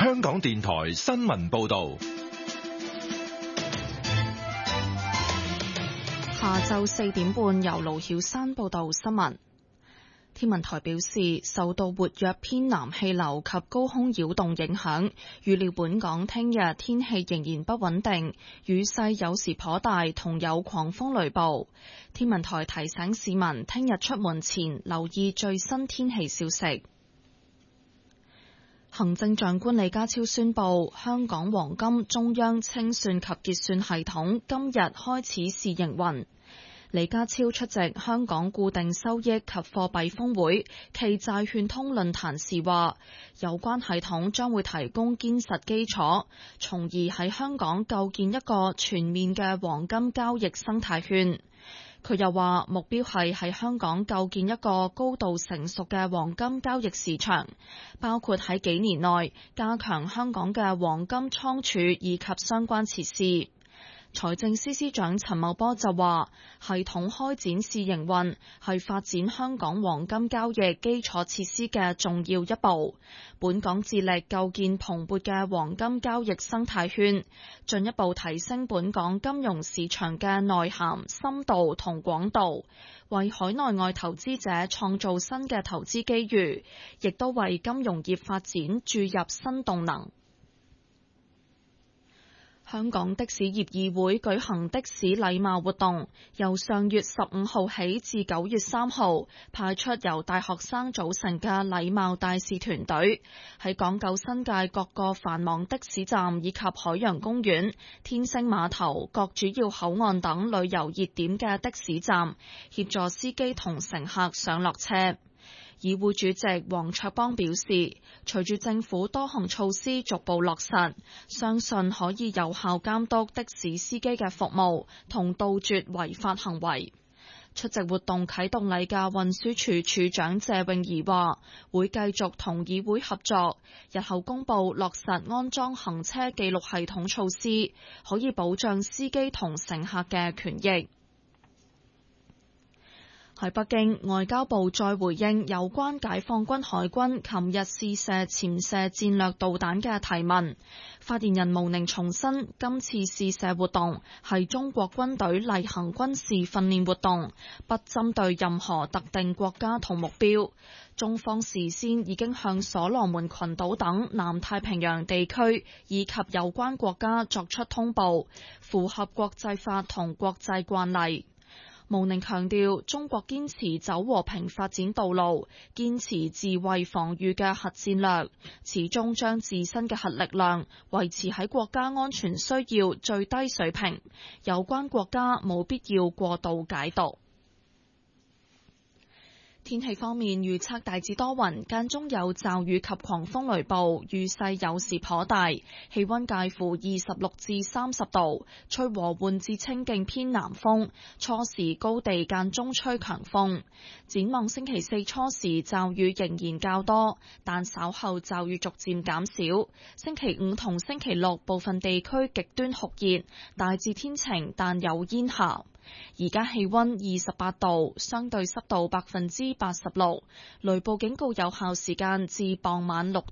香港電台新聞報道。 下晝4點半，由盧曉珊報道新聞。天文台表示，受到活躍偏南氣流及高空擾動影響，預料本港聽日天氣仍然不穩定，雨勢有時頗大，同有狂風雷暴。天文台提醒市民，聽日出門前留意最新天氣消息。行政長官李家超宣布，香港黃金中央清算及結算系統今日開始試營運。李家超出席香港固定收益及貨幣峰會暨債券通論壇時話，有關系統將會提供堅實基礎，從而喺香港構建一個全面嘅黃金交易生態圈。佢又話，目標係喺香港構建一個高度成熟嘅黃金交易市場，包括喺幾年內加強香港嘅黃金倉儲以及相關設施。財政司司長陳茂波就話，系統開展試營運係發展香港黃金交易基礎設施嘅重要一步。本港致力構建蓬勃嘅黃金交易生態圈，進一步提升本港金融市場嘅內涵、深度同廣度，為海內外投資者創造新嘅投資機遇，亦都為金融業發展注入新動能。香港的士業議會舉行的士禮貌活動，由上月15號起至9月3號，派出由大學生組成嘅禮貌大使團隊，喺港九新界各個繁忙的士站以及海洋公園、天星碼頭各主要口岸等旅遊熱點嘅的士站，協助司機同乘客上落車。議會主席黃卓邦表示，隨住政府多項措施逐步落實，相信可以有效監督的士司機嘅服務同杜絕違法行為。出席活動啟動禮嘅運輸署署長謝穎儀話，會繼續同議會合作，日後公佈落實安裝行車記錄系統措施，可以保障司機同乘客嘅權益。喺北京，外交部再回應有關解放軍海軍琴日試射潛射戰略導彈嘅提問。發言人毛寧重申，今次試射活動係中國軍隊例行軍事訓練活動，不針對任何特定國家同目標。中方事先已經向所羅門群島等南太平洋地區以及有關國家作出通報，符合國際法同國際慣例。毛寧強調，中國堅持走和平發展道路，堅持自衛防禦嘅核戰略，始終將自身嘅核力量維持喺國家安全需要最低水平，有關國家冇必要過度解讀。天氣方面，預測大致多雲，間中有驟雨及狂風雷暴，雨勢有時頗大，氣溫介乎26至30度，吹和緩至清勁偏南風，初時高地間中吹強風。展望星期四初時驟雨仍然較多，但稍後驟雨逐漸減少。星期五同星期六部分地區極端酷熱，大致天晴但有煙霞。而家氣溫28度，相對濕度86%，雷暴警告有效時間至傍晚6點。